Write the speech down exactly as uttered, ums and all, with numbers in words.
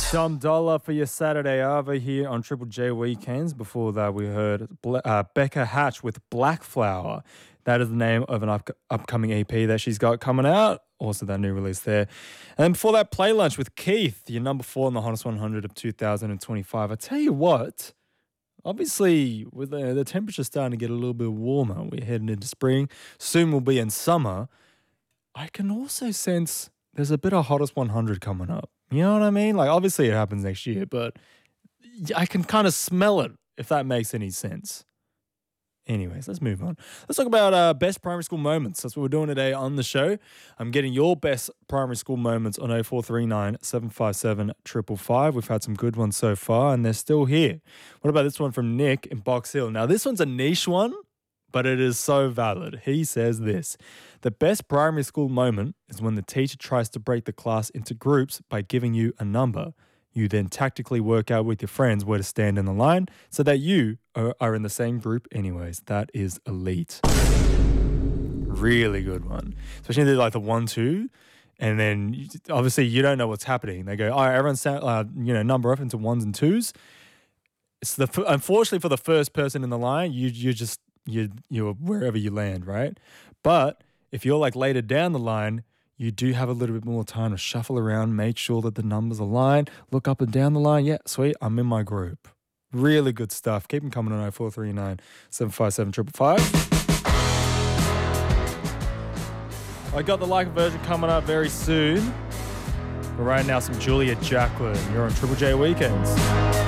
Dom Dollar for your Saturday Ava here on Triple J Weekends. Before that, we heard uh, Becca Hatch with Black Flower. That is the name of an up- upcoming E P that she's got coming out. Also, that new release there. And before that, Play Lunch with Keith, your number four in the Hottest one hundred of two thousand twenty-five. I tell you what, obviously, with the, the temperature starting to get a little bit warmer, we're heading into spring. Soon we'll be in summer. I can also sense there's a bit of Hottest one hundred coming up. You know what I mean? Like, obviously it happens next year, but I can kind of smell it, if that makes any sense. Anyways, let's move on. Let's talk about uh, best primary school moments. That's what we're doing today on the show. I'm getting your best primary school moments on oh four three nine, seven five seven, five five five. We've had some good ones so far, and they're still here. What about this one from Nick in Box Hill? Now, this one's a niche one, but it is so valid. He says this: the best primary school moment is when the teacher tries to break the class into groups by giving you a number. You then tactically work out with your friends where to stand in the line so that you are, are in the same group anyways. That is elite. Really good one. Especially like the one, two, and then you, obviously you don't know what's happening. They go, all right, everyone stand, uh, you know, number up into ones and twos. It's the unfortunately for the first person in the line, you you just you you're wherever you land, right? But if you're like later down the line, you do have a little bit more time to shuffle around, make sure that the numbers align, look up and down the line. Yeah, sweet, I'm in my group. Really good stuff. Keep them coming on oh four three nine, seven five seven, five five five. I got the like version coming up very soon. But right now, some Julia Jacqueline. You're on Triple J Weekends.